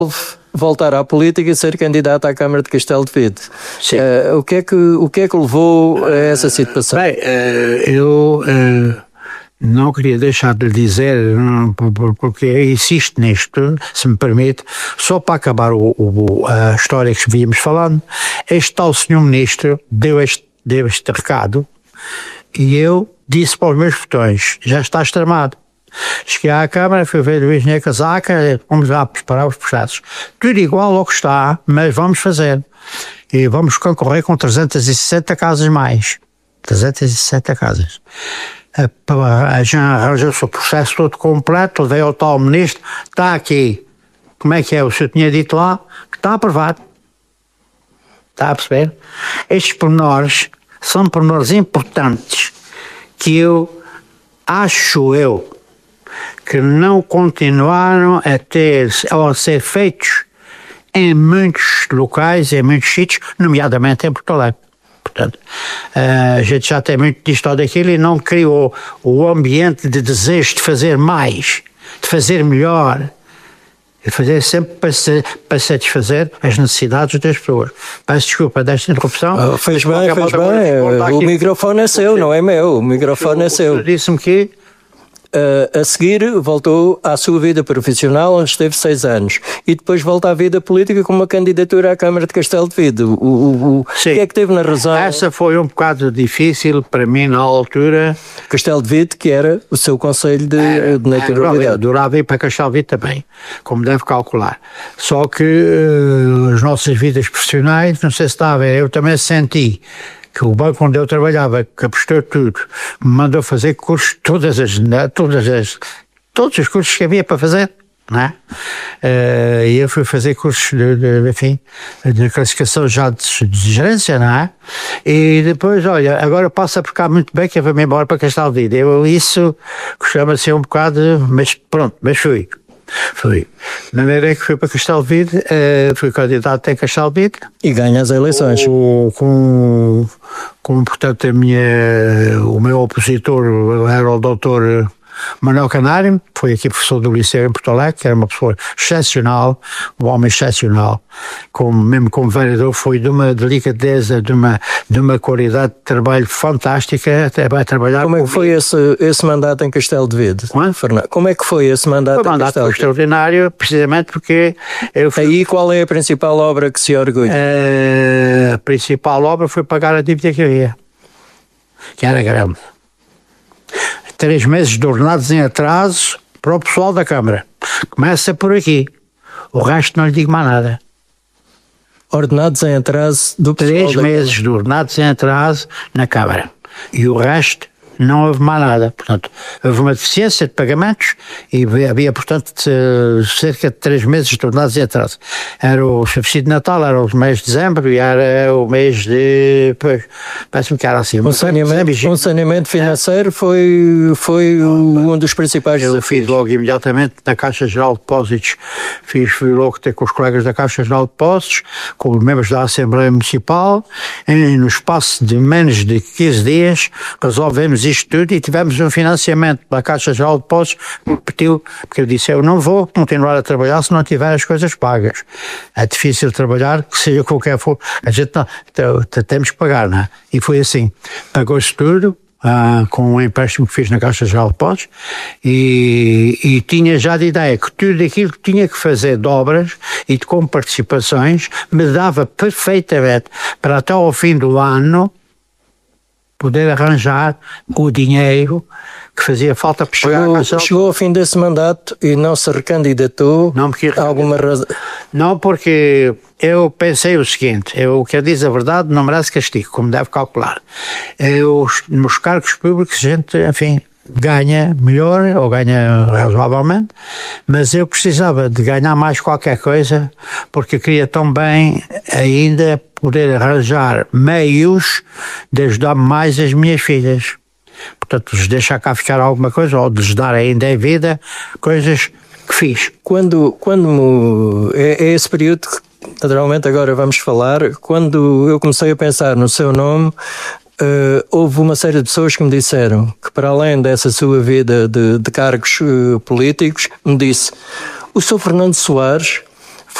voltar à política e ser candidato à Câmara de Castelo de Vide. Sim. O que é que levou a essa situação? Bem, eu não queria deixar de dizer, porque insisto nisto, se me permite, só para acabar a história que víamos falando. Este tal senhor ministro deu este recado e eu disse para os meus botões: já está extremado. Cheguei à Câmara, fui ver o engenheiro Casaca, vamos lá preparar os processos. Tudo igual ao que está, mas vamos fazer. E vamos concorrer com 360 casas mais. 360 casas. Já arranjou-se o processo todo completo, veio ao tal ministro, está aqui. Como é que é? O senhor tinha dito lá que está aprovado. Está a perceber? Estes pormenores são pormenores importantes que acho eu, que não continuaram a ser feitos em muitos locais, em muitos sítios, nomeadamente em Porto Alegre. Portanto, a gente já tem muito disto ou daquilo e não criou o ambiente de desejo de fazer mais, de fazer melhor, de fazer sempre para satisfazer as necessidades das pessoas. Peço desculpa desta interrupção. Fez bem. O microfone é seu, não é meu. O microfone é seu. Disse-me que a seguir voltou à sua vida profissional, onde esteve 6 anos, e depois volta à vida política com uma candidatura à Câmara de Castelo de Vide. O que é que teve na razão? Essa foi um bocado difícil para mim na altura. Castelo de Vide, que era o seu conselho de naturalidade. Eu adorava ir para Castelo de Vide também, como deve calcular. Só que as nossas vidas profissionais, não sei se está a ver, eu também senti que o banco onde eu trabalhava, que apostou tudo, me mandou fazer cursos, todos os cursos que havia para fazer, não é? E eu fui fazer cursos de classificação já de gerência, não é? E depois, olha, agora passo a percar muito bem que eu vou-me embora para Castelo de Vide. Isso costuma ser um bocado, mas pronto, mas fui. Na maneira que fui para Castelo de Vide, fui candidato em Castelo de Vide. E ganha as eleições. Portanto, o meu opositor era o doutor Manuel Canário, foi aqui professor do Liceu em Porto Alegre, que era uma pessoa excepcional, um homem excepcional, mesmo como vereador foi de uma delicadeza, de uma qualidade de trabalho fantástica, até vai trabalhar. Como é que foi esse mandato em Castelo de Vide? Fernando? Como é que foi esse mandato? O mandato foi extraordinário, precisamente porque Aí qual é a principal obra que se orgulha? A principal obra foi pagar a dívida que havia, que era grande. 3 meses de ordenados em atraso para o pessoal da Câmara. Começa por aqui. O resto não lhe digo mais nada. Ordenados em atraso do pessoal 3 meses de ordenados em atraso na Câmara. E o resto não houve mais nada. Portanto, houve uma deficiência de pagamentos e havia, portanto, cerca de 3 meses de ordenados em atraso. Era o subsídio de Natal, era o mês de dezembro e era o mês de... Parece-me que era assim. O saneamento financeiro foi um dos principais desafios. Eu fiz logo imediatamente na Caixa Geral de Depósitos, fui logo ter com os colegas da Caixa Geral de Depósitos, com os membros da Assembleia Municipal, e no espaço de menos de 15 dias resolvemos isto tudo e tivemos um financiamento da Caixa Geral de Depósitos que repetiu, porque eu disse, eu não vou continuar a trabalhar se não tiver as coisas pagas. É difícil trabalhar, que seja qualquer for, a gente não, temos que pagar, não é? E foi assim, pagou-se tudo, com um empréstimo que fiz na Caixa Geral de Depósitos e tinha já de ideia que tudo aquilo que tinha que fazer de obras e de com participações me dava perfeitamente para até ao fim do ano poder arranjar o dinheiro que fazia falta para chegar à Caixa. Chegou ao fim desse mandato e não se recandidatou? Não, porque alguma razão? Não, porque eu pensei o seguinte, o que eu diz a verdade não merece castigo, como deve calcular. Nos cargos públicos a gente, enfim, ganha melhor ou ganha razoavelmente, mas eu precisava de ganhar mais qualquer coisa porque queria tão bem ainda poder arranjar meios de ajudar mais as minhas filhas. Portanto, lhes deixar cá ficar alguma coisa ou de lhes dar ainda em vida coisas que fiz. Quando é esse período que naturalmente agora vamos falar, quando eu comecei a pensar no seu nome, houve uma série de pessoas que me disseram que, para além dessa sua vida de cargos políticos, me disse: o Sr. Fernando Soares